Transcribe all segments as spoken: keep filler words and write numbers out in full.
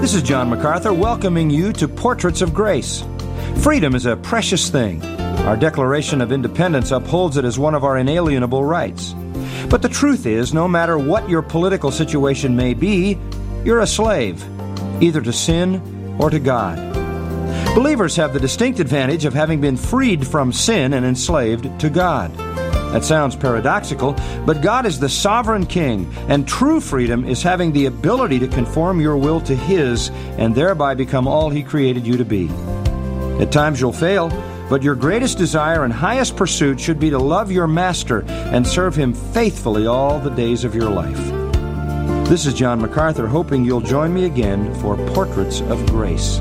This is John MacArthur welcoming you to Portraits of Grace. Freedom is a precious thing. Our Declaration of Independence upholds it as one of our inalienable rights. But the truth is, no matter what your political situation may be, you're a slave, either to sin or to God. Believers have the distinct advantage of having been freed from sin and enslaved to God. That sounds paradoxical, but God is the sovereign King, and true freedom is having the ability to conform your will to His and thereby become all He created you to be. At times you'll fail, but your greatest desire and highest pursuit should be to love your Master and serve Him faithfully all the days of your life. This is John MacArthur, hoping you'll join me again for Portraits of Grace.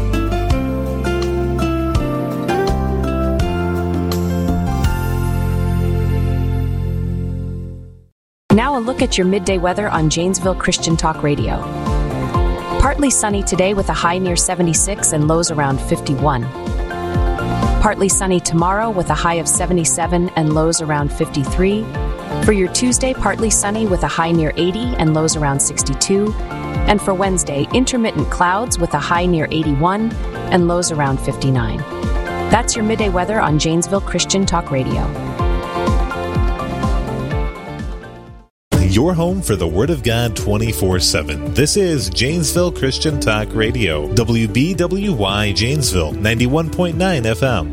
Now a look at your midday weather on Janesville Christian Talk Radio. Partly sunny today with a high near seventy-six and lows around fifty-one. Partly sunny tomorrow with a high of seventy-seven and lows around fifty-three. For your Tuesday, partly sunny with a high near eighty and lows around sixty-two. And for Wednesday, intermittent clouds with a high near eighty-one and lows around fifty-nine. That's your midday weather on Janesville Christian Talk Radio. Your home for the Word of God twenty-four seven. This is Janesville Christian Talk Radio, W B W Y Janesville, ninety-one point nine F M.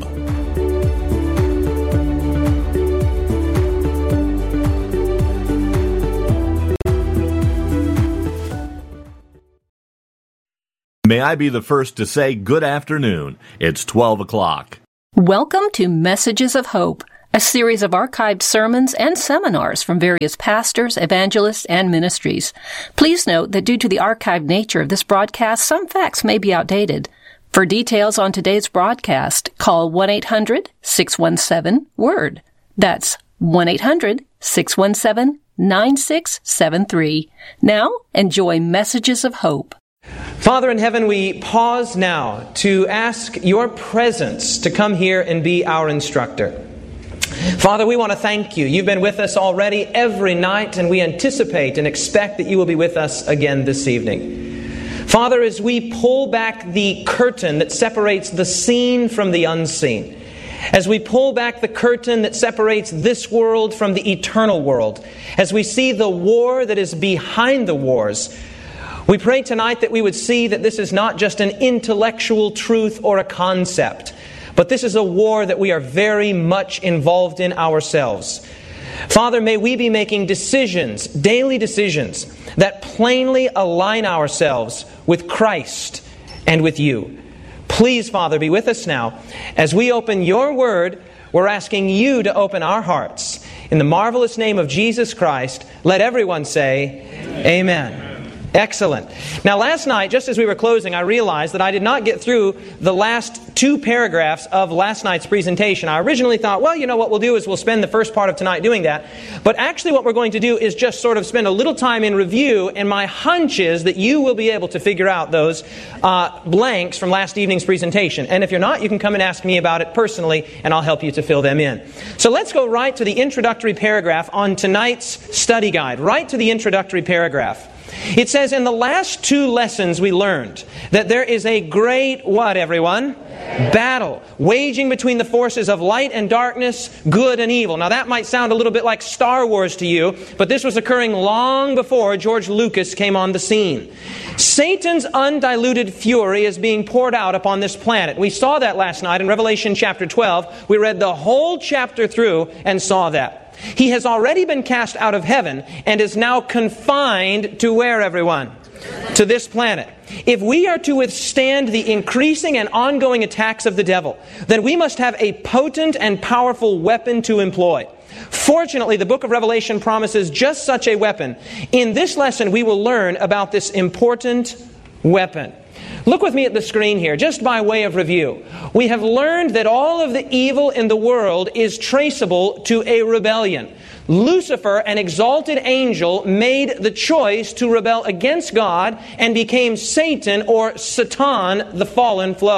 May I be the first to say good afternoon. It's twelve o'clock. Welcome to Messages of Hope, a series of archived sermons and seminars from various pastors, evangelists, and ministries. Please note that due to the archived nature of this broadcast, some facts may be outdated. For details on today's broadcast, call one eight hundred six one seven WORD. That's one eight hundred six one seven nine six seven three. Now, enjoy Messages of Hope. Father in heaven, we pause now to ask your presence to come here and be our instructor. Father, we want to thank you. You've been with us already every night, and we anticipate and expect that you will be with us again this evening. Father, as we pull back the curtain that separates the seen from the unseen, as we pull back the curtain that separates this world from the eternal world, as we see the war that is behind the wars, we pray tonight that we would see that this is not just an intellectual truth or a concept, but this is a war that we are very much involved in ourselves. Father, may we be making decisions, daily decisions, that plainly align ourselves with Christ and with you. Please, Father, be with us now. As we open your word, we're asking you to open our hearts. In the marvelous name of Jesus Christ, let everyone say, Amen. Amen. Excellent. Now, last night, just as we were closing, I realized that I did not get through the last two paragraphs of last night's presentation. I originally thought, well, you know, what we'll do is we'll spend the first part of tonight doing that. But actually what we're going to do is just sort of spend a little time in review, and my hunch is that you will be able to figure out those uh, blanks from last evening's presentation. And if you're not, you can come and ask me about it personally, and I'll help you to fill them in. So let's go right to the introductory paragraph on tonight's study guide. Right to the introductory paragraph. It says, in the last two lessons we learned that there is a great, what everyone? Battle waging between the forces of light and darkness, good and evil. Now that might sound a little bit like Star Wars to you, but this was occurring long before George Lucas came on the scene. Satan's undiluted fury is being poured out upon this planet. We saw that last night in Revelation chapter twelve. We read the whole chapter through and saw that. He has already been cast out of heaven and is now confined to where, everyone? To this planet. If we are to withstand the increasing and ongoing attacks of the devil, then we must have a potent and powerful weapon to employ. Fortunately, the book of Revelation promises just such a weapon. In this lesson, we will learn about this important weapon. Look with me at the screen here, just by way of review. We have learned that all of the evil in the world is traceable to a rebellion. Lucifer, an exalted angel, made the choice to rebel against God and became Satan, or Satan, the fallen foe.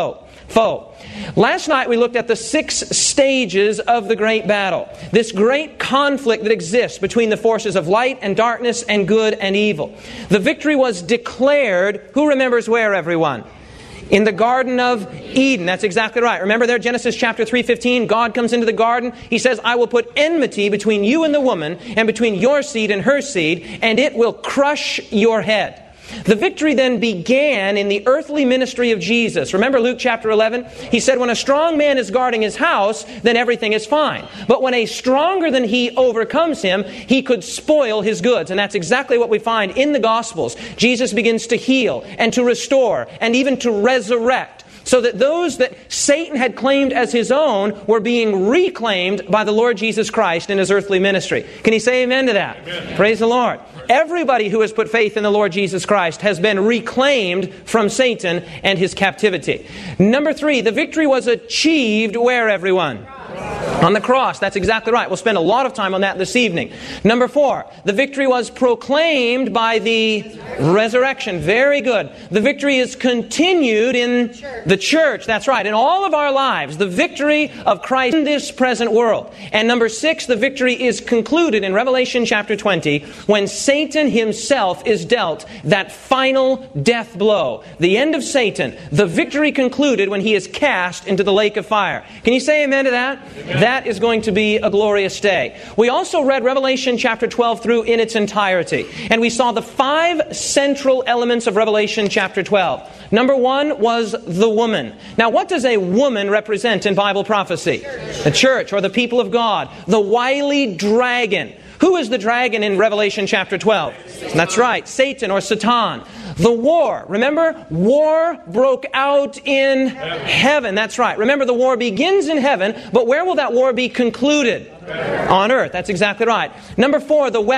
foe. Last night we looked at the six stages of the great battle. This great conflict that exists between the forces of light and darkness and good and evil. The victory was declared, who remembers where, everyone? In the Garden of Eden. That's exactly right. Remember there, Genesis chapter three fifteen, God comes into the garden. He says, I will put enmity between you and the woman, and between your seed and her seed, and it will crush your head. The victory then began in the earthly ministry of Jesus. Remember Luke chapter eleven? He said when a strong man is guarding his house, then everything is fine. But when a stronger than he overcomes him, he could spoil his goods. And that's exactly what we find in the Gospels. Jesus begins to heal and to restore and even to resurrect, so that those that Satan had claimed as his own were being reclaimed by the Lord Jesus Christ in His earthly ministry. Can you say amen to that? Amen. Praise the Lord. Everybody who has put faith in the Lord Jesus Christ has been reclaimed from Satan and his captivity. Number three, the victory was achieved where, everyone? On the cross. That's exactly right. We'll spend a lot of time on that this evening. Number four, the victory was proclaimed by the resurrection. Very good. The victory is continued in the church. That's right. In all of our lives, the victory of Christ in this present world. And number six, the victory is concluded in Revelation chapter twenty when Satan himself is dealt that final death blow. The end of Satan. The victory concluded when he is cast into the lake of fire. Can you say amen to that? Amen. That is going to be a glorious day. We also read Revelation chapter twelve through in its entirety. And we saw the five central elements of Revelation chapter twelve. Number one was the woman. Now, what does a woman represent in Bible prophecy? The church, or the people of God. The wily dragon. Who is the dragon in Revelation chapter twelve? That's right, Satan or Satan. The war. Remember, war broke out in heaven. heaven. That's right. Remember, the war begins in heaven, but where will that war be concluded? On earth. That's exactly right. Number four, the weapon.